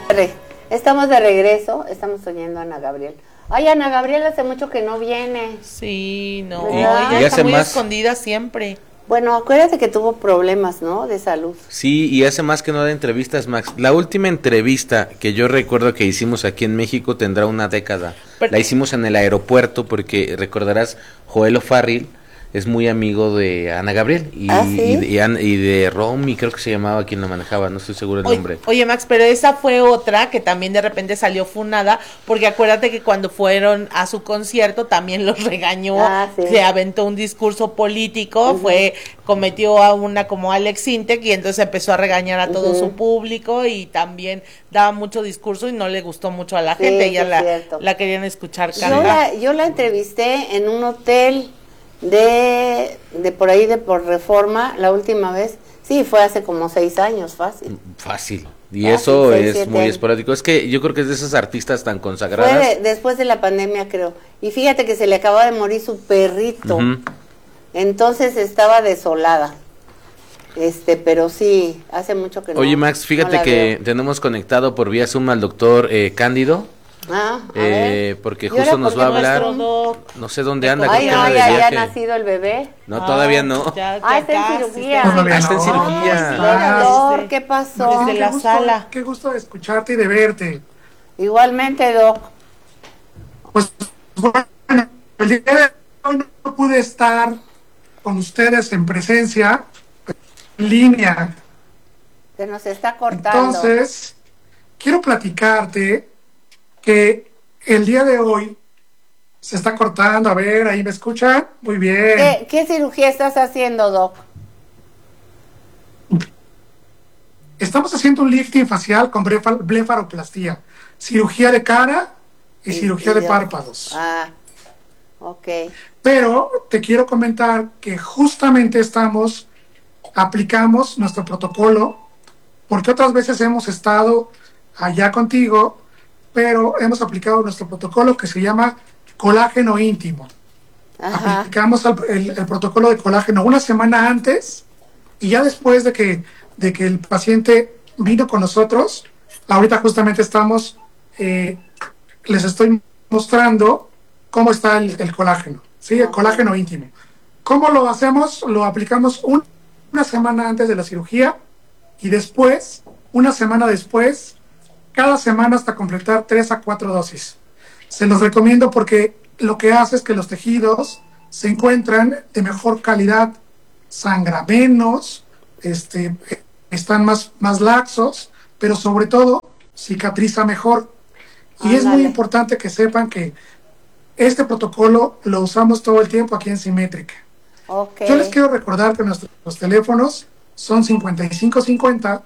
Estamos de regreso, estamos oyendo a Ana Gabriel. Ay, Ana Gabriel hace mucho que no viene. Sí, no, ¿verdad? ella Y está hace muy más. escondida siempre. Bueno, acuérdate que tuvo problemas, ¿no? De salud. Sí, y hace más que no da entrevistas, Max. La última entrevista que yo recuerdo que hicimos aquí en México tendrá una década. La hicimos en el aeropuerto porque recordarás, Joel O'Farrill es muy amigo de Ana Gabriel y, ¿sí? y de Romy, creo que se llamaba quien la manejaba, no estoy seguro el nombre. Oye, Max, pero esa fue otra que también de repente salió funada, porque acuérdate que cuando fueron a su concierto también los regañó, sí. se aventó un discurso político, cometió a una como Alex Sintek y entonces empezó a regañar a todo su público y también daba mucho discurso y no le gustó mucho a la gente, ella la querían escuchar cantar. Yo la entrevisté en un hotel de por ahí por Reforma la última vez. Sí, fue hace como 6 años, fácil. Y Fácil, eso 6, es muy 7 esporádico. Es que yo creo que es de esas artistas tan consagradas. Fue después de la pandemia, creo. Y fíjate que se le acaba de morir su perrito. Entonces estaba desolada. Pero sí, hace mucho que no. Oye, Max, fíjate que tenemos conectado por vía Zoom al doctor Cándido. Porque justo nos va a hablar. No sé dónde anda. Ay, creo no, que anda de ya ha viaje. nacido el bebé. No, todavía no. Está en cirugía. Está en cirugía. Doctor, ¿qué pasó? Desde la sala. Qué gusto de escucharte y de verte. Igualmente, Doc. Pues bueno, el día de hoy no pude estar con ustedes en presencia, en línea. Se nos está cortando. Entonces, quiero platicarte que el día de hoy se está cortando. A ver, ahí me escuchan. Muy bien. ¿Qué cirugía estás haciendo, Doc? Estamos haciendo un lifting facial con blefaroplastía, cirugía de cara y cirugía de párpados. Ok. Pero te quiero comentar que justamente aplicamos nuestro protocolo, porque otras veces hemos estado allá contigo, pero hemos aplicado nuestro protocolo que se llama colágeno íntimo. Aplicamos el protocolo de colágeno una semana antes y ya después de que el paciente vino con nosotros, ahorita justamente les estoy mostrando cómo está el colágeno, ¿sí? El colágeno íntimo. ¿Cómo lo hacemos? Lo aplicamos una semana antes de la cirugía y después, una semana después, cada semana hasta completar 3 a 4 dosis. Se los recomiendo porque lo que hace es que los tejidos se encuentran de mejor calidad, sangra menos, están más laxos, pero sobre todo cicatriza mejor. Y es muy importante que sepan que este protocolo lo usamos todo el tiempo aquí en Simétrica. Yo les quiero recordar que nuestros teléfonos son 5550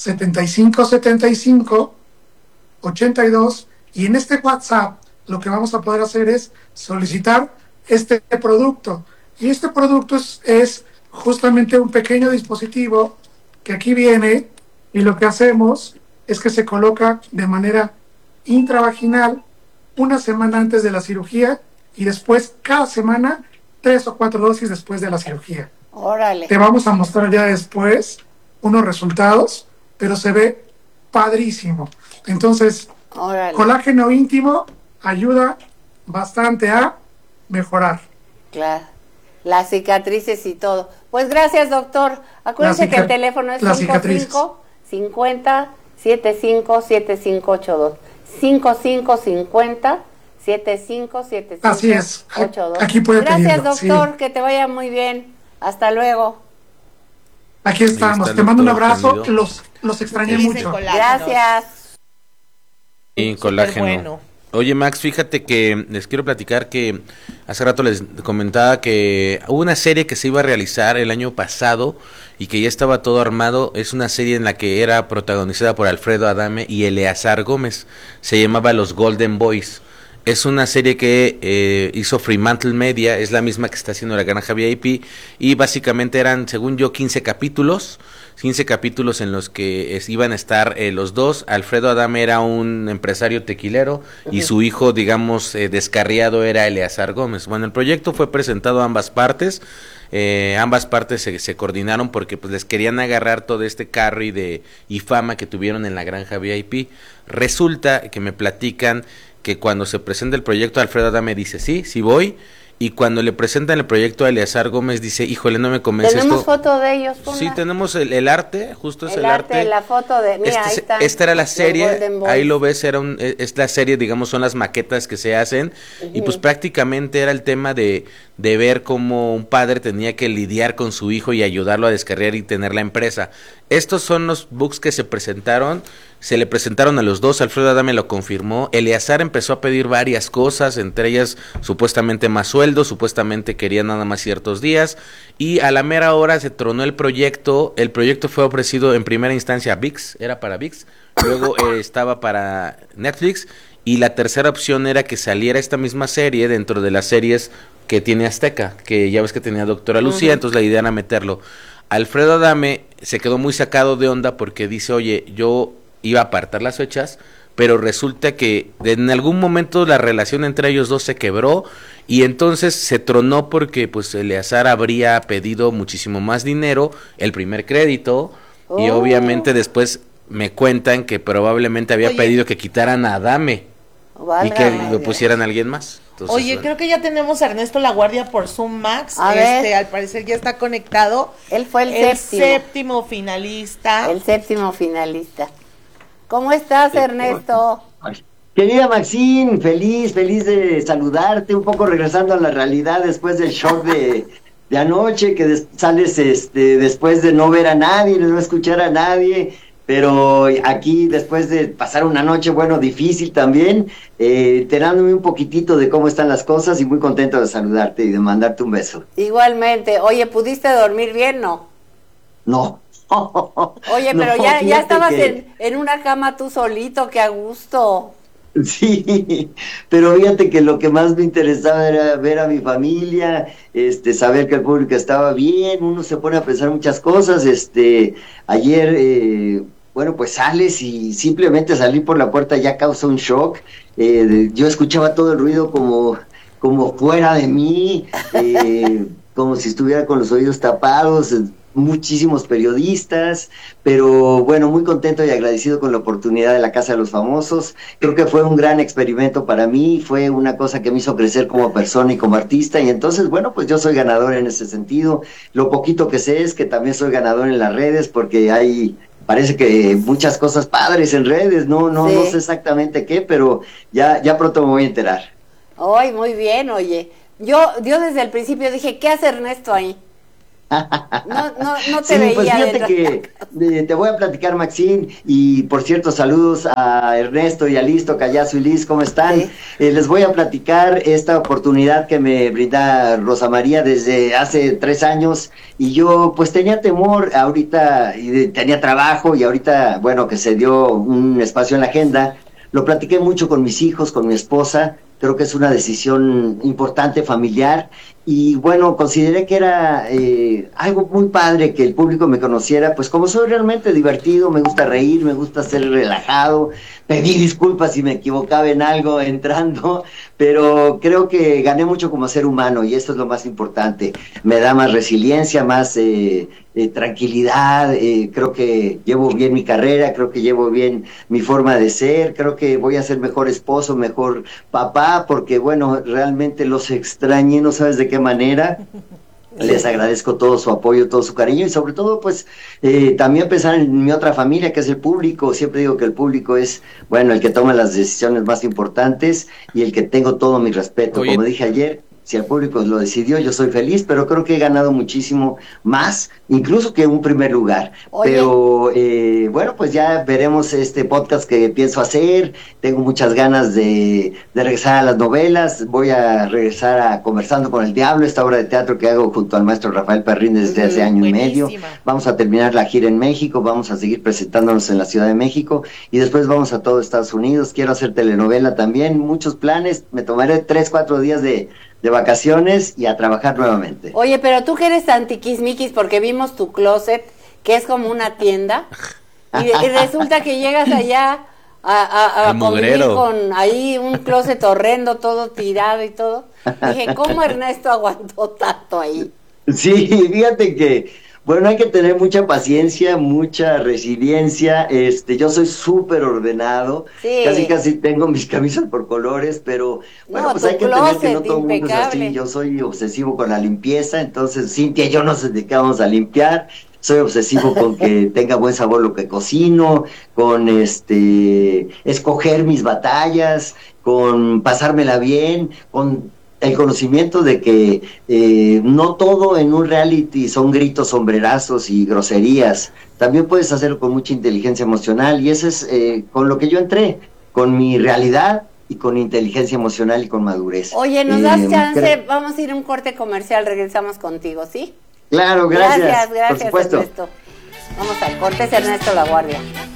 7575 82 y en este WhatsApp lo que vamos a poder hacer es solicitar este producto. Y este producto es justamente un pequeño dispositivo que aquí viene y lo que hacemos es que se coloca de manera intravaginal una semana antes de la cirugía y después cada semana 3 o 4 dosis después de la cirugía. Órale. Te vamos a mostrar ya después unos resultados, pero se ve padrísimo. Entonces, colágeno íntimo ayuda bastante a mejorar. Claro. Las cicatrices y todo. Pues gracias, doctor. Acuérdense que el teléfono es 55 50 75 7582. 5550 75 75 Así es. 82. Aquí puede Gracias, pedirlo, doctor. sí. Que te vaya muy bien. Hasta luego. Aquí estamos. Te mando un abrazo. Los extrañé mucho. Gracias. Sí, colágeno. Bueno. Oye, Max, fíjate que les quiero platicar que hace rato les comentaba que hubo una serie que se iba a realizar el año pasado y que ya estaba todo armado. Es una serie en la que era protagonizada por Alfredo Adame y Eleazar Gómez. Se llamaba Los Golden Boys. Es una serie que hizo Fremantle Media, es la misma que está haciendo La Granja VIP y básicamente eran, según yo, 15 capítulos en los que iban a estar los dos. Alfredo Adame era un empresario tequilero y su hijo, digamos, descarriado era Eleazar Gómez. Bueno, el proyecto fue presentado a ambas partes. ambas partes se coordinaron porque pues les querían agarrar todo este carro y fama que tuvieron en la granja VIP. Resulta que me platican que cuando se presenta el proyecto, Alfredo Adame dice, sí voy, y cuando le presentan el proyecto a Eleazar Gómez dice, híjole, no me convence esto. ¿Tenemos foto de ellos? Sí, tenemos el arte, justo es el arte. La foto de, mira, ahí está. Esta era la serie, ahí lo ves, es la serie, digamos, son las maquetas que se hacen, y pues prácticamente era el tema de ver cómo un padre tenía que lidiar con su hijo y ayudarlo a descarriar y tener la empresa. Estos son los books que se presentaron, se le presentaron a los dos, Alfredo Adame lo confirmó, Eleazar empezó a pedir varias cosas, entre ellas supuestamente más sueldo, supuestamente quería nada más ciertos días, y a la mera hora se tronó el proyecto fue ofrecido en primera instancia a ViX, era para ViX, luego estaba para Netflix, y la tercera opción era que saliera esta misma serie dentro de las series que tiene Azteca, que ya ves que tenía Doctora Lucía, entonces la idea era meterlo. Alfredo Adame se quedó muy sacado de onda porque dice, oye, yo iba a apartar las fechas, pero resulta que en algún momento la relación entre ellos dos se quebró y entonces se tronó porque pues Eleazar habría pedido muchísimo más dinero, el primer crédito, y obviamente después me cuentan que probablemente había pedido que quitaran a Adame y que lo pusieran a alguien más. Entonces, oye, creo que ya tenemos a Ernesto La Guardia por Zoom Max. Al parecer ya está conectado. Él fue el séptimo finalista. El séptimo finalista. ¿Cómo estás, Ernesto? Querida Maxine, feliz de saludarte, un poco regresando a la realidad después del shock de anoche, que sales después de no ver a nadie, de no escuchar a nadie, pero aquí después de pasar una noche, bueno, difícil también, enterándome un poquitito de cómo están las cosas y muy contento de saludarte y de mandarte un beso. Igualmente. Oye, ¿pudiste dormir bien, no? No. Oye, pero no, ya estabas en una cama tú solito, qué a gusto. Sí, pero fíjate que lo que más me interesaba era ver a mi familia, saber que el público estaba bien, uno se pone a pensar muchas cosas, ayer, bueno, pues sales y simplemente salir por la puerta ya causa un shock, yo escuchaba todo el ruido como fuera de mí, como si estuviera con los oídos tapados, muchísimos periodistas, pero bueno, muy contento y agradecido con la oportunidad de la Casa de los Famosos. Creo que fue un gran experimento para mí, fue una cosa que me hizo crecer como persona y como artista, y entonces, bueno, pues yo soy ganador en ese sentido. Lo poquito que sé es que también soy ganador en las redes, porque parece que muchas cosas padres en redes, no sé exactamente qué, pero ya pronto me voy a enterar. Ay, muy bien, oye. Yo desde el principio dije, ¿qué hace Ernesto ahí? No te veía. Pues fíjate que te voy a platicar, Maxine, y por cierto, saludos a Ernesto y a Listo, Callazo y Liz, ¿cómo están? Sí. Les voy a platicar esta oportunidad que me brinda Rosa María desde hace 3 años, y yo pues tenía temor ahorita, y tenía trabajo, y ahorita, bueno, que se dio un espacio en la agenda, lo platiqué mucho con mis hijos, con mi esposa. Creo que es una decisión importante, familiar, y bueno, consideré que era algo muy padre que el público me conociera, pues como soy realmente divertido, me gusta reír, me gusta ser relajado, pedí disculpas si me equivocaba en algo entrando, pero creo que gané mucho como ser humano y esto es lo más importante, me da más resiliencia, más tranquilidad, creo que llevo bien mi carrera, creo que llevo bien mi forma de ser, creo que voy a ser mejor esposo, mejor papá, porque bueno, realmente los extrañé, no sabes de qué manera. Les agradezco todo su apoyo, todo su cariño y sobre todo pues también pensar en mi otra familia que es el público. Siempre digo que el público es, bueno, el que toma las decisiones más importantes y el que tengo todo mi respeto. Oye, como dije ayer, si el público lo decidió, yo soy feliz, pero creo que he ganado muchísimo más, incluso que un primer lugar. Oye. Pero bueno, pues ya veremos este podcast que pienso hacer. Tengo muchas ganas de regresar a las novelas. Voy a regresar a Conversando con el Diablo, esta obra de teatro que hago junto al maestro Rafael Perrín desde hace año y medio. Vamos a terminar la gira en México, vamos a seguir presentándonos en la Ciudad de México y después vamos a todo Estados Unidos. Quiero hacer telenovela también, muchos planes. Me tomaré 3-4 días de vacaciones y a trabajar nuevamente. Oye, pero tú que eres antiquismiquis porque vimos tu closet, que es como una tienda, y resulta que llegas allá a convivir con ahí un closet horrendo, todo tirado y todo. Dije, ¿cómo Ernesto aguantó tanto ahí? Sí, fíjate que, bueno, hay que tener mucha paciencia, mucha resiliencia. Yo soy súper ordenado, Sí. casi tengo mis camisas por colores, pero bueno, No, pues tu hay que entender que no closet, todo el mundo es así. impecable. Yo soy obsesivo con la limpieza, entonces Cintia y yo nos dedicamos a limpiar. Soy obsesivo con que tenga buen sabor lo que cocino, con escoger mis batallas, con pasármela bien, con el conocimiento de que no todo en un reality son gritos, sombrerazos y groserías. También puedes hacerlo con mucha inteligencia emocional y eso es con lo que yo entré, con mi realidad y con inteligencia emocional y con madurez. Oye, ¿nos das chance? Vamos a ir a un corte comercial, regresamos contigo, ¿sí? Claro, gracias. Gracias, por supuesto. Ernesto. Vamos al corte, es Ernesto La Guardia.